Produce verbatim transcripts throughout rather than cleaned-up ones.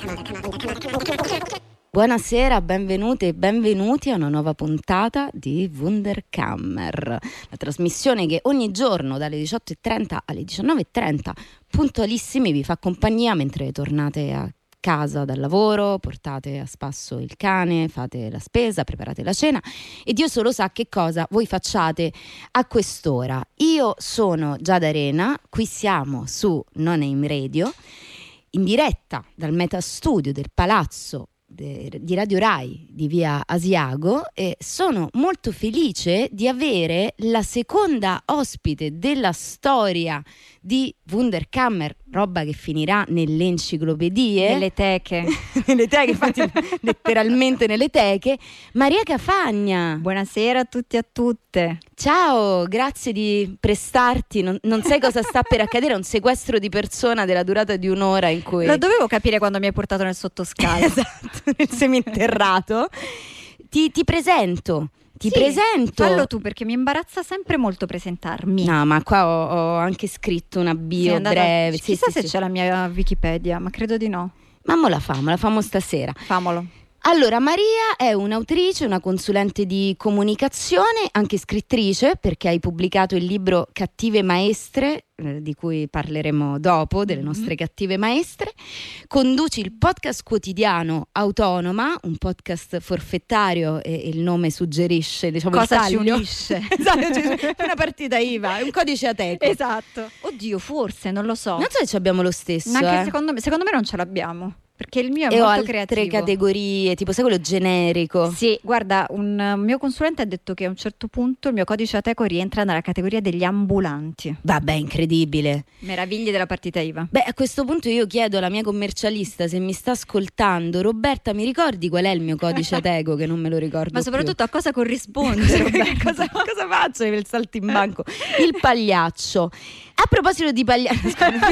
Buonasera, benvenute e benvenuti a una nuova puntata di Wunderkammer, la trasmissione che ogni giorno dalle diciotto e trenta alle diciannove e trenta puntualissimi vi fa compagnia mentre tornate a casa dal lavoro, portate a spasso il cane, fate la spesa, preparate la cena e Dio solo sa che cosa voi facciate a quest'ora. Io sono Giada Arena, qui siamo su No Name Radio, in diretta dal Metastudio del Palazzo di Radio Rai di via Asiago, e sono molto felice di avere la seconda ospite della storia di Wunderkammer, roba che finirà nelle enciclopedie, nelle teche nelle teche, infatti letteralmente nelle teche, Maria Cafagna. Buonasera a tutti e a tutte. Ciao, grazie di prestarti, non, non sai cosa sta per accadere, un sequestro di persona della durata di un'ora in cui... Lo dovevo capire quando mi hai portato nel sottoscala. Esatto, nel seminterrato. Ti, ti presento, ti sì, presento. Fallo tu, perché mi imbarazza sempre molto presentarmi. No, ma qua ho, ho anche scritto una bio sì, breve. Sì, chissà sì, se sì, c'è la mia Wikipedia, ma credo di no. Ma mo la famo, la famo stasera. Famolo. Allora, Maria è un'autrice, una consulente di comunicazione, anche scrittrice, perché hai pubblicato il libro Cattive Maestre, eh, di cui parleremo dopo, delle nostre mm-hmm. cattive maestre. Conduci il podcast quotidiano Autonoma, un podcast forfettario, e, e il nome suggerisce, diciamo, cosa il ci unisce. Esatto, è una partita I V A, è un codice Ateco. Esatto. Oddio, forse, non lo so. Non so se ci abbiamo lo stesso. Anche eh. secondo me, secondo me non ce l'abbiamo. Perché il mio è e molto ho altre creativo. categorie, tipo sai quello generico. Sì, guarda, un mio consulente ha detto che a un certo punto il mio codice Ateco rientra nella categoria degli ambulanti. Vabbè, incredibile. Meraviglie della partita I V A. Beh, a questo punto io chiedo alla mia commercialista, se mi sta ascoltando: Roberta, mi ricordi qual è il mio codice Ateco, che non me lo ricordo Ma soprattutto più. a cosa corrisponde, Roberta? cosa, cosa faccio per il saltimbanco? Il pagliaccio. A proposito di pagliaccio,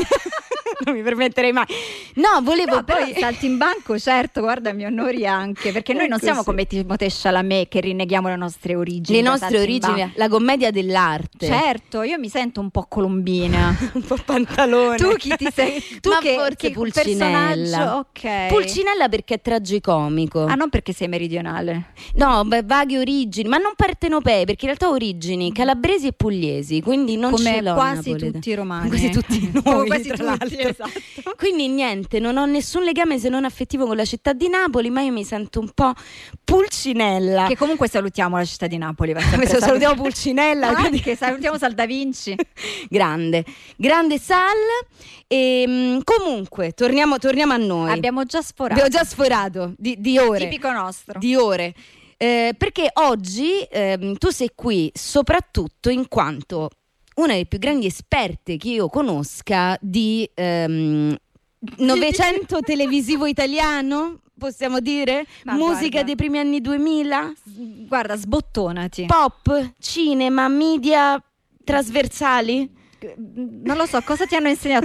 non mi permetterei mai. No, volevo no, poi però saltimbanco, certo, guarda, mi onori anche, perché noi non Ecco, siamo sì. come Timothée Chalamet, che rinneghiamo le nostre origini. Le nostre origini, la commedia dell'arte. Certo, io mi sento un po' colombina. Un po' pantalone. Tu chi ti sei? Tu Ma che, forse che Pulcinella. Ok. Pulcinella perché è tragicomico. Ah, non perché sei meridionale. No, beh, vaghe origini, ma non partenopee, perché in realtà ho origini calabresi e pugliesi, quindi non come ce l'ho quasi napoletano. Tutti i romani. Quasi tutti noi, come quasi tra tutti, l'altro. Esatto. Quindi niente, non ho nessun legame se non affettivo con la città di Napoli, ma io mi sento un po' Pulcinella. Che comunque salutiamo la città di Napoli. Questo salutiamo Pulcinella. Ah, che salutiamo Sal da Vinci. Grande, grande Sal. E comunque torniamo, torniamo a noi. Abbiamo già sforato. Abbiamo già sforato di, di ore. Tipico nostro. Di ore. Eh, perché oggi eh, tu sei qui soprattutto in quanto una delle più grandi esperte che io conosca di ehm, Novecento televisivo italiano, possiamo dire? Ma musica guarda, dei primi anni duemila, guarda, sbottonati. pop, cinema, media trasversali. Non lo so, cosa ti hanno insegnato